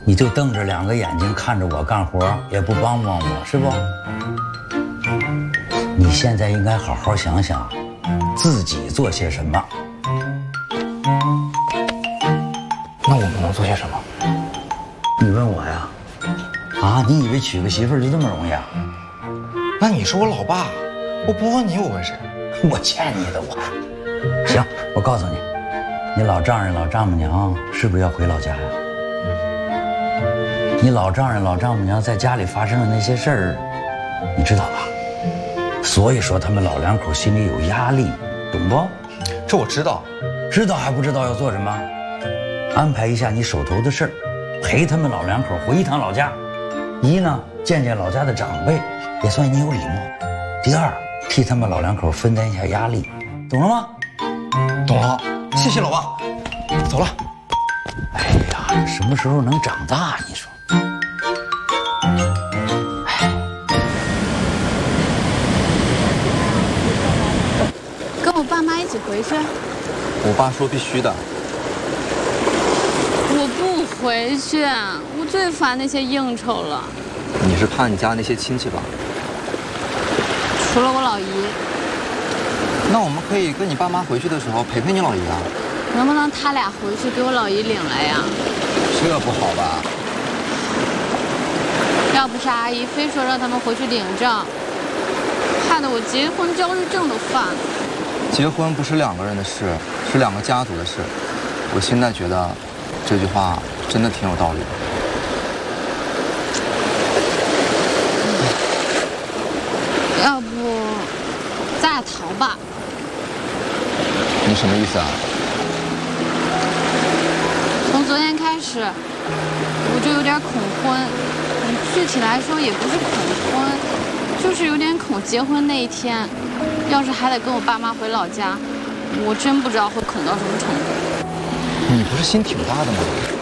你就瞪着2个眼睛看着我干活，也不帮帮我，是不？你现在应该好好想想，自己做些什么。 那我们能做些什么？ 你问我呀？啊，你以为娶个媳妇儿就这么容易啊？ 那你是我老爸，我不问你，我问谁？ 我欠你的我。行，我告诉你，你老丈人老丈母娘是不是要回老家呀？你老丈人老丈母娘在家里发生的那些事儿，你知道吧？所以说他们老2口心里有压力，懂不？ 这我知道。 知道还不知道要做什么？安排一下你手头的事儿，陪他们老2口回一趟老家。一呢，见见老家的长辈，也算你有礼貌；第二，替他们老2口分担一下压力，懂了吗？ 懂了，谢谢老爸。走了。 哎呀，什么时候能长大？你说？ 跟我爸妈一起回去。 我爸说必须的。 我不回去，我最烦那些应酬了。 你是怕你家那些亲戚吧？ 除了我老姨。 那我们可以跟你爸妈回去的时候陪陪你老姨啊。 能不能他俩回去给我老姨领来呀？ 这不好吧？ 要不是阿姨非说让他们回去领证，害得我结婚焦虑症都犯了。 结婚不是2个人的事，是2个家族的事。我现在觉得这句话真的挺有道理的。 要不咱俩逃吧？ 你什么意思啊？ 从昨天开始，我就有点恐婚。具体来说也不是恐婚，就是有点恐结婚那一天，要是还得跟我爸妈回老家，我真不知道会恐到什么程度。 你不是心挺大的吗？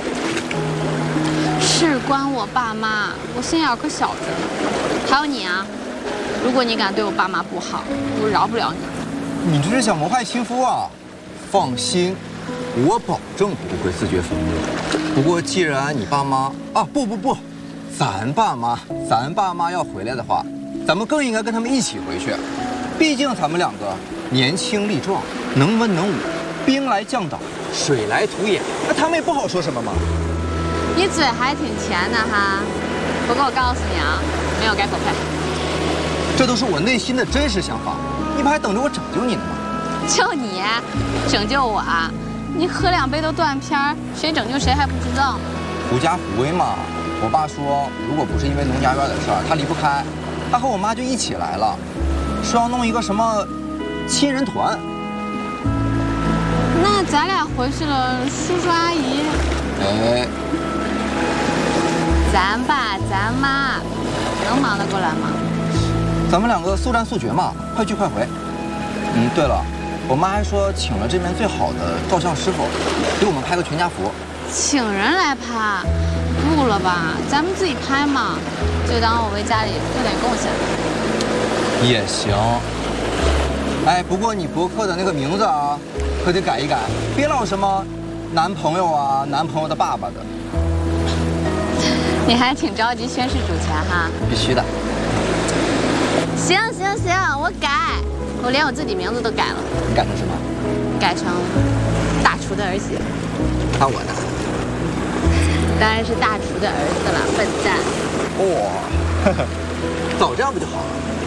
事关我爸妈，我心眼可小着呢。还有你啊，如果你敢对我爸妈不好，我饶不了你。 你这是想谋害亲夫啊？放心，我保证不会自掘坟墓。不过既然你爸妈不，咱爸妈要回来的话，咱们更应该跟他们一起回去。毕竟咱们2个年轻力壮，能文能武，兵来将挡，水来土掩，那他们也不好说什么嘛。 你嘴还挺甜的哈，不过我告诉你啊，没有改口配。 这都是我内心的真实想法，你不还等着我拯救你呢吗？ 就你拯救我啊？你喝2杯都断片儿，谁拯救谁还不知道？ 狐假虎威嘛。我爸说，如果不是因为农家院的事儿，他离不开，他和我妈就一起来了，说要弄一个什么亲人团。 那咱俩回去了，叔叔阿姨， 哎， 咱爸咱妈能忙得过来吗？ 咱们2个速战速决嘛，快去快回。对了，我妈还说请了这边最好的照相师傅，给我们拍个全家福。 请人来拍？不了吧，咱们自己拍嘛，就当我为家里做点贡献。 也行。哎，不过你博客的那个名字啊，可得改一改，别老什么男朋友啊、男朋友的爸爸的。 你还挺着急宣誓主权哈？ 必须的。 行，我改，我连我自己名字都改了。 改成什么？ 改成大厨的儿媳。 那我呢？ 当然是大厨的儿子了，笨蛋。 哇，早这样不就好了？